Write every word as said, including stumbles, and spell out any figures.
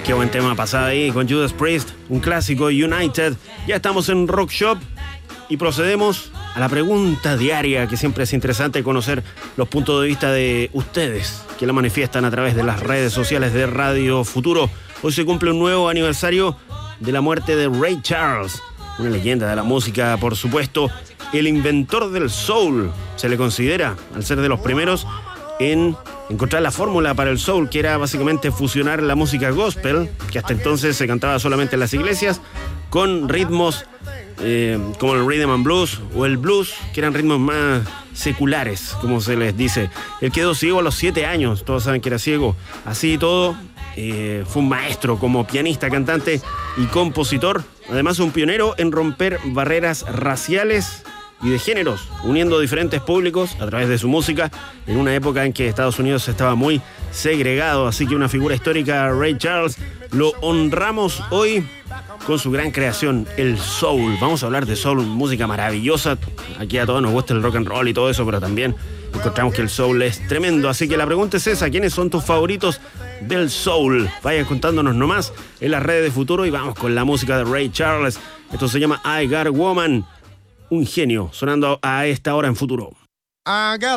Qué buen tema pasado ahí con Judas Priest, un clásico, United. Ya estamos en Rock Shop y procedemos a la pregunta diaria, que siempre es interesante conocer los puntos de vista de ustedes, que la manifiestan a través de las redes sociales de Radio Futuro. Hoy se cumple un nuevo aniversario de la muerte de Ray Charles, una leyenda de la música, por supuesto, el inventor del soul. Se le considera, al ser de los primeros en encontrar la fórmula para el soul, que era básicamente fusionar la música gospel, que hasta entonces se cantaba solamente en las iglesias, con ritmos eh, como el rhythm and blues o el blues, que eran ritmos más seculares, como se les dice. Él quedó ciego a los siete años, todos saben que era ciego. Así y todo, eh, fue un maestro como pianista, cantante y compositor. Además, un pionero en romper barreras raciales y de géneros, uniendo diferentes públicos a través de su música en una época en que Estados Unidos estaba muy segregado. Así que una figura histórica, Ray Charles, lo honramos hoy con su gran creación, el soul. Vamos a hablar de soul, música maravillosa. Aquí a todos nos gusta el rock and roll y todo eso, pero también encontramos que el soul es tremendo. Así que la pregunta es esa: ¿quiénes son tus favoritos del soul? Vayan contándonos nomás en las redes de Futuro y vamos con la música de Ray Charles. Esto se llama I Got a Woman. Un genio sonando a esta hora en Futuro. I got